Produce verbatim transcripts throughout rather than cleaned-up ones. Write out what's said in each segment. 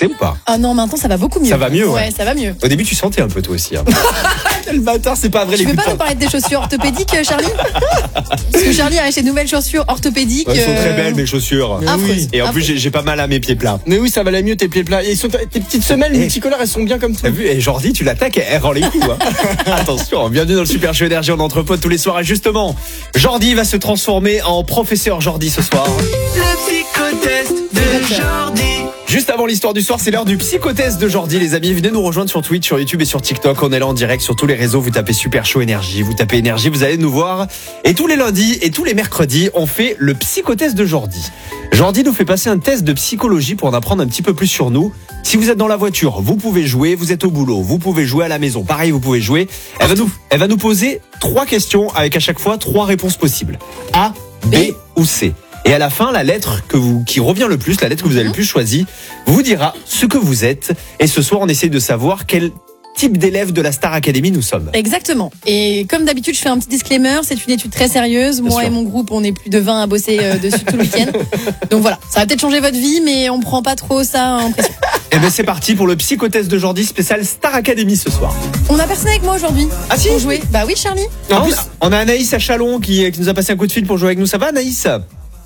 ou pas? Ah non, maintenant ça va beaucoup mieux. Ça va mieux, ouais. Ouais, ça va mieux. Au début, tu sentais un peu toi aussi. Hein. Le bâtard, c'est pas vrai. Tu les veux coups pas de nous parler de tes chaussures orthopédiques, Charlie? Parce que Charlie a acheté de nouvelles chaussures orthopédiques. Elles sont euh, très belles, mes chaussures. affreuses. Et en plus, Affreuses. j'ai, j'ai pas mal à mes pieds plats. Mais oui, ça va la mieux tes pieds plats. Et ils sont- tes petites semelles Eh. multicolores, elles sont bien comme tout. T'as vu? Et Jordi, tu l'attaques, elle rend les coups. Hein. Attention, bienvenue dans le Super Show Énergie en entrepôt tous les soirs. Et justement, Jordi va se transformer en professeur Jordi ce soir. Le psychotest de Jordi. Juste avant l'histoire du soir, c'est l'heure du psychotest de Jordi, les amis. Venez nous rejoindre sur Twitch, sur YouTube et sur TikTok. On est là en direct sur tous les réseaux. Vous tapez Super Show Énergie, vous tapez Énergie, vous allez nous voir. Et tous les lundis et tous les mercredis, on fait le psychotest de Jordi. Jordi nous fait passer un test de psychologie pour en apprendre un petit peu plus sur nous. Si vous êtes dans la voiture, vous pouvez jouer. Vous êtes au boulot, vous pouvez jouer à la maison. Pareil, vous pouvez jouer. Elle va nous, elle va nous poser trois questions avec à chaque fois trois réponses possibles. A, B ou C. Et à la fin, la lettre que vous, qui revient le plus, la lettre que vous avez le plus choisie, vous dira ce que vous êtes. Et ce soir, on essaie de savoir quel type d'élève de la Star Academy nous sommes. Exactement. Et comme d'habitude, je fais un petit disclaimer. C'est une étude très sérieuse. Bien Moi sûr. et mon groupe, on est plus de vingt à bosser euh, dessus tout le week-end. Donc voilà, ça va peut-être changer votre vie, mais on prend pas trop ça en pression. Et bien c'est parti pour le psychotest de Jordi spécial Star Academy ce soir. On a personne avec moi aujourd'hui. Ah si Pour jouer. Bah oui, Charlie. En plus, on a Anaïs à Chalon qui, qui nous a passé un coup de fil pour jouer avec nous. Ça va, Anaïs? Ça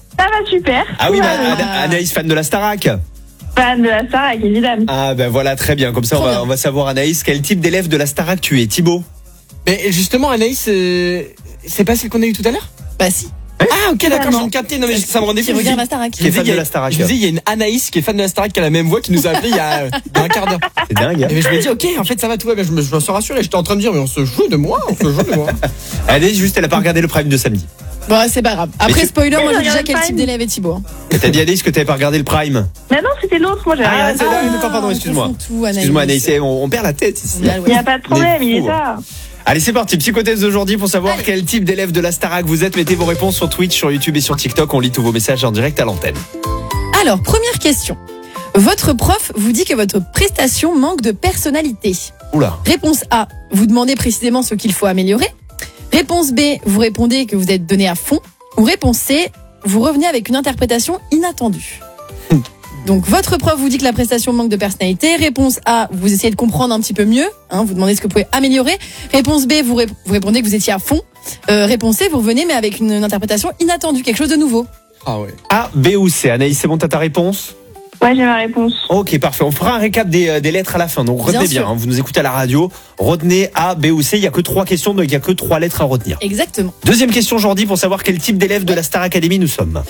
va super. Ah oui, bah, Ah. Ana- Anaïs, fan de la Starac. Fan de la Starac, évidemment. Ah ben voilà, très bien. Comme ça, on Trop va, bien. on va savoir, Anaïs, quel type d'élève de la Starac tu es. Thibaut? Mais justement, Anaïs, euh, c'est pas celle qu'on a eu tout à l'heure? Bah si. Ah, ok, d'accord, Vraiment. je me captais. Non, mais ça me rendait Qui fou. regarde la Starac. Qui est fan il y a- de la Starac. Je me disais, il y a une Anaïs qui est fan de la Starac qui a la même voix qui nous a appelé il y a, euh, il y a un quart d'heure. C'est dingue. hein. Et je me dis, ok, en fait, ça va, tout va bien. Je me, je me suis rassuré. J'étais en train de dire, mais on se joue de moi, on se joue de moi. Anaïs, juste, elle a pas regardé le prime de samedi. Bon, c'est pas grave. Après, tu- spoiler, moi Mais j'ai je déjà regarde quel pas type une- d'élève est Thibaut. hein. Et t'as dit, Anaïs, que t'avais pas regardé le prime. Mais non, c'était l'autre, moi j'ai Ah, regardé. c'est là, Ah, d'accord, pardon, on excuse-moi. confond tout, Anaïs. Excuse-moi, Anaïs, on, on perd la tête ici. Là, ouais. Il n'y a pas de problème, il est fous, là. Allez, c'est parti. Psychotest d'aujourd'hui pour savoir quel type d'élève de la Starac vous êtes. Mettez vos réponses sur Twitch, sur YouTube et sur TikTok. On lit tous vos messages en direct à l'antenne. Alors, première question. Votre prof vous dit que votre prestation manque de personnalité. Oula. Réponse A, vous demandez précisément ce qu'il faut améliorer. Réponse B, vous répondez que vous êtes donné à fond. Ou réponse C, vous revenez avec une interprétation inattendue. Donc, votre prof vous dit que la prestation manque de personnalité. Réponse A, vous essayez de comprendre un petit peu mieux. Hein, vous demandez ce que vous pouvez améliorer. Réponse B, vous, rép- vous répondez que vous étiez à fond. Euh, réponse C, vous revenez mais avec une, une interprétation inattendue, quelque chose de nouveau. Ah ouais. A, B ou C. Anaïs, c'est bon, t'as ta réponse? Ouais, j'ai ma réponse. Ok, parfait. On fera un récap des, euh, des lettres à la fin. Donc retenez Bien bien, sûr. hein, vous nous écoutez à la radio. Retenez A, B ou C. Il y a que trois questions, donc il y a que trois lettres à retenir. Exactement. Deuxième question, Jordi, pour savoir quel type d'élève de la Star Academy nous sommes.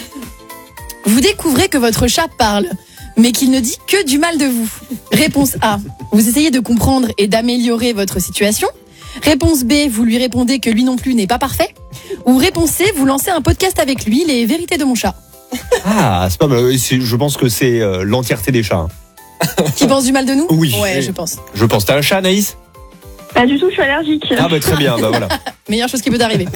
Vous découvrez que votre chat parle, mais qu'il ne dit que du mal de vous. Réponse A, vous essayez de comprendre et d'améliorer votre situation. Réponse B, vous lui répondez que lui non plus n'est pas parfait. Ou réponse C, vous lancez un podcast avec lui, les vérités de mon chat. Ah, c'est pas mal. C'est- Je pense que c'est euh, l'entièreté des chats. hein. Qui pense du mal de nous? Oui. Ouais, je pense. Je pense. T'as un chat, Anaïs? Pas du tout, je suis allergique. Ah bah très bien, bah voilà. Meilleure chose qui peut arriver.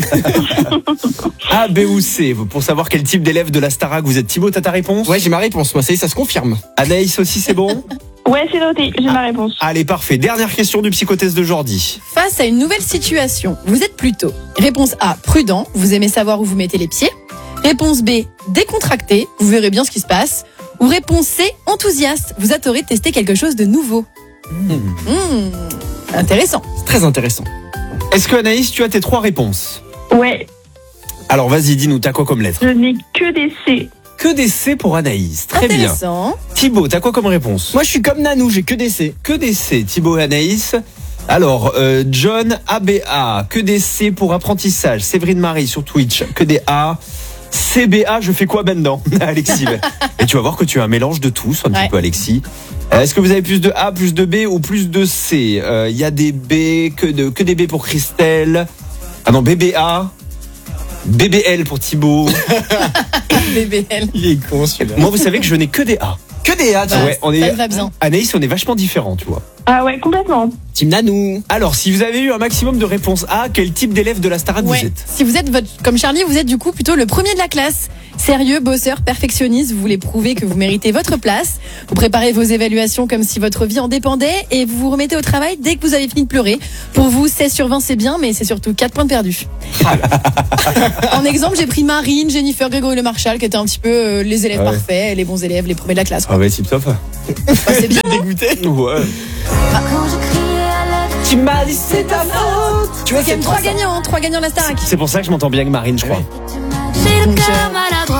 A, B ou C, pour savoir quel type d'élève de la Starac vous êtes. Thibaut, t'as ta réponse? Ouais, j'ai ma réponse, moi, ça y est, ça se confirme. Anaïs aussi, c'est bon? Ouais, c'est noté, j'ai ma réponse. Allez, parfait. Dernière question du psychotest de Jordi. Face à une nouvelle situation, vous êtes plutôt réponse A, prudent, vous aimez savoir où vous mettez les pieds. Réponse B, décontracté, vous verrez bien ce qui se passe. Ou réponse C, enthousiaste, vous adorez tester quelque chose de nouveau. Hmm, intéressant. C'est très intéressant. Est-ce que Anaïs, tu as tes trois réponses? Ouais, Alors vas-y, dis-nous, t'as quoi comme lettre? je n'ai que des C. Que des C pour Anaïs. Très bien. Intéressant. Thibaut, t'as quoi comme réponse? Moi, je suis comme Nanou, j'ai que des C. Que des C, Thibaut et Anaïs. Alors, euh, John, A B A, que des C pour apprentissage. Séverine Marie sur Twitch, que des A. C B A, je fais quoi maintenant? Alexis. ben. Et tu vas voir que tu as un mélange de tous, un petit Ouais. peu, Alexis. Euh, Est-ce que vous avez plus de A, plus de B ou plus de C? Euh, Il y a des B, que, de, que des B pour Christelle. Ah non, B B A. B B L pour Thibaut. B B L. Il est con, celui-là. Moi, vous savez que je n'ai que des A. Que des A, tu Bah, vois. Ouais, on ça est- me va bien. Anaïs, on est vachement différents, tu vois. Ah ouais, complètement. Team Nanou. Alors, si vous avez eu un maximum de réponses A, quel type d'élève de la Starac Ouais. vous êtes? Si vous êtes votre, comme Charlie, vous êtes du coup plutôt le premier de la classe. Sérieux, bosseur, perfectionniste, vous voulez prouver que vous méritez votre place. Vous préparez vos évaluations comme si votre vie en dépendait et vous vous remettez au travail dès que vous avez fini de pleurer. Pour vous, seize sur vingt c'est bien, mais c'est surtout quatre points de perdus. En exemple, j'ai pris Marine, Jennifer, Grégory Le Marchal, qui étaient un petit peu euh, les élèves Ouais. parfaits, les bons élèves, les premiers de la classe. Ah ouais, tip top. Bah, c'est bien. Dégoûté. Ouais. Tu m'as dit c'est ta faute. Tu vois, Il y a trois gagnants, hein, trois gagnants de la Starac. C'est pour ça que je m'entends bien avec Marine, je crois. Donc, euh,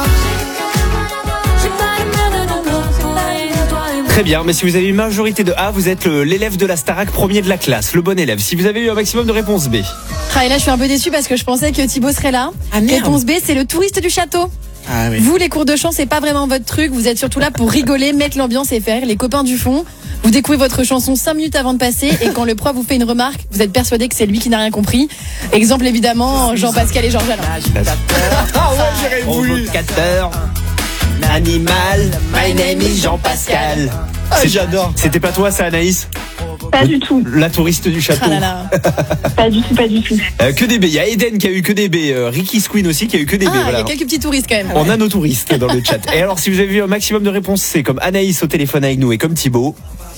Très bien, mais si vous avez une majorité de A, vous êtes le- l'élève de la Starac, premier de la classe, le bon élève. Si vous avez eu un maximum de réponses B. ah, et là, je suis un peu déçue parce que je pensais que Thibaut serait là. Ah, merde. Réponse B, c'est le touriste du château. Ah oui. Vous, les cours de chant, c'est pas vraiment votre truc. Vous êtes surtout là pour rigoler, mettre l'ambiance et faire rire les copains du fond. Vous découvrez votre chanson cinq minutes avant de passer et quand le prof vous fait une remarque, vous êtes persuadé que c'est lui qui n'a rien compris. Exemple évidemment, Jean-Pascal et Georges Alain. Ah ouais, j'aurais voulu. Provocateur, animal, my name is Jean-Pascal. Ah, C'est- j'adore. C'était pas toi ça, Anaïs? Pas du tout. La touriste du château. Ah là là. Pas du tout, pas du tout. Euh, que des B. Il y a Eden qui a eu que des B. euh, Ricky Squeen aussi qui a eu que des B. Ah, il y Voilà. a quelques petits touristes quand même. On a nos touristes dans le chat. Et alors, si vous avez eu un maximum de réponses, c'est comme Anaïs au téléphone avec nous et comme Thibaut.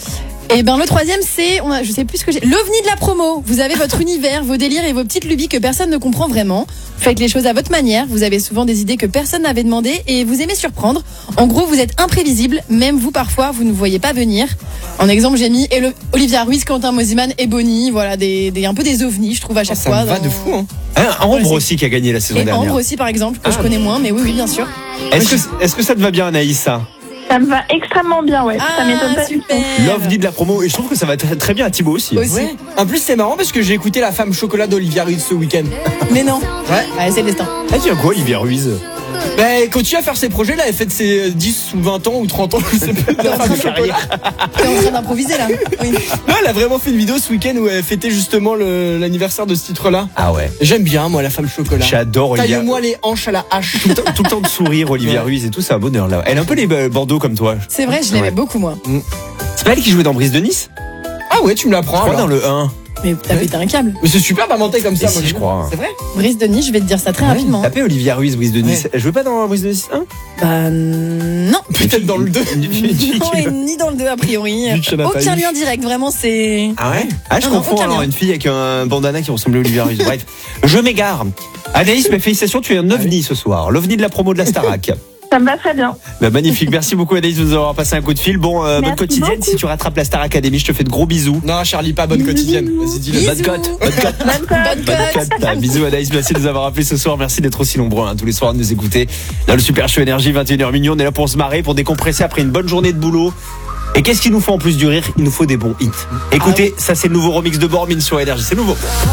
Et ben le troisième c'est, on a, je sais plus ce que j'ai, l'ovni de la promo. Vous avez votre univers, vos délires et vos petites lubies que personne ne comprend vraiment. Vous faites les choses à votre manière. Vous avez souvent des idées que personne n'avait demandé et vous aimez surprendre. En gros, vous êtes imprévisible. Même vous parfois, vous ne voyez pas venir. En exemple, j'ai mis Elo- Olivia Ruiz, Quentin Mosiman et Bonnie. Voilà, des, des un peu des ovnis, je trouve à chaque Ça fois. me va dans- de fou, hein. Hein, Ambre Ouais, aussi qui a gagné la saison Et dernière. Ambre aussi par exemple, que je Ah. connais moins, mais oui, oui, bien sûr. Est-ce que, est-ce que ça te va bien, Anaïs, ça? Ça me va extrêmement bien, ouais. ça m'étonne pas du super. tout. L'ovni de la promo. Et je trouve que ça va très, très bien à Thibaut aussi. Aussi. Ouais. En plus, c'est marrant parce que j'ai écouté La Femme Chocolat d'Olivia Ruiz ce week-end. Mais non. Ouais. Ouais, c'est le destin. Ah, tiens quoi, Olivia Ruiz? Ben, elle continue à faire ses projets, là, elle fait de ses dix ou vingt ans ou trente ans, je sais pas. La Femme Chocolat. T'es en train d'improviser là. Oui. Non, elle a vraiment fait une vidéo ce week-end où elle fêtait justement le- l'anniversaire de ce titre-là. Ah ouais. J'aime bien, moi, La Femme Chocolat. J'adore Olivia. Taille-moi les hanches à la hache. Tout le, temps, tout le temps de sourire, Olivia Ouais. Ruiz et tout, c'est un bonheur là. Elle a un peu les euh, bandeaux comme toi. C'est vrai, je l'aimais Ouais. beaucoup moi. C'est pas elle qui jouait dans Brise de Nice? Ah ouais, tu me Je l'apprends. crois alors. dans le un. Mais t'as pété un câble. Mais c'est super d'inventer comme ça, Et moi, si, je crois. C'est vrai? Brice de Nice, je vais te dire ça très rapidement. Tapez Olivia Ruiz, Brise de Nice. Ouais. Elle jouait pas dans Brise de Nice un? Bah non. Peut-être dans le deux. Non, et ni dans le deux a priori. Vu qu'il y en a pas Aucun eu. lien direct, vraiment c'est. Ah ouais? Ah, je Non, non, confonds aucun alors lien. une fille avec un bandana qui ressemblait à Olivia Ruiz. Bref, je m'égare. Anaïs, mes félicitations, tu es un ovni ce soir. L'ovni de la promo de la Starac. Ça me va très bien. Bah, magnifique. Merci beaucoup, Anaïs, de nous avoir passé un coup de fil. Bon, euh, bonne Merci quotidienne. beaucoup. Si tu rattrapes la Star Academy, je te fais de gros bisous. Non, Charlie, pas bonne quotidienne. Vas-y, dis-le. Bisous. Bonne cote. Bonne cote. Bonne Bonne code. Bonne cote. cote. Ah, bisous Anaïs, merci de nous avoir appelés ce soir. Merci d'être aussi nombreux hein, tous les soirs à nous écouter. Dans le Super Show Énergie, vingt et une heures minuit, on est là pour se marrer, pour décompresser après une bonne journée de boulot. Et qu'est-ce qu'il nous faut en plus du rire? Il nous faut des bons hits. Écoutez, ça c'est le nouveau remix de Bormin sur Énergie, c'est nouveau.